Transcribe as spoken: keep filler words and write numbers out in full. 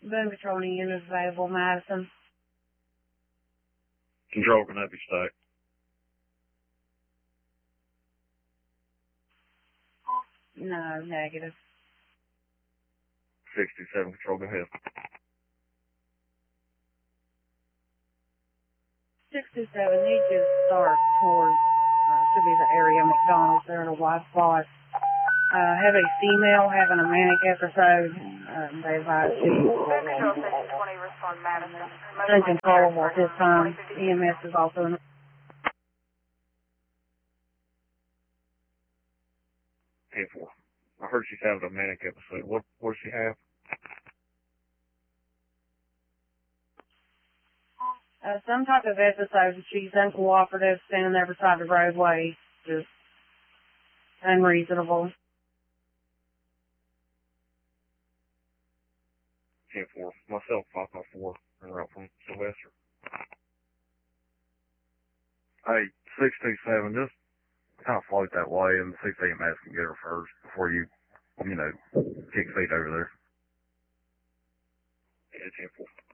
Boone patrolling unit available, Madison. Control, can that be stacked? No, negative. sixty-seven, control, go ahead. sixty-seven, need to start towards, uh, should be the area McDonald's there in a white spot. Uh, have a female having a manic episode. Um, they advise to uncontrollable at this time. E M S is also in. ten four. I heard she's having a manic episode. What, what does she have? Uh, some type of episode. She's uncooperative, standing there beside the roadway, just unreasonable. ten four. Myself, five five four, and route from Sylvester. Hey, six two seven, just kind of float that way, and the six E M S can get her first before you, you know, kick feet over there. Yeah, ten four.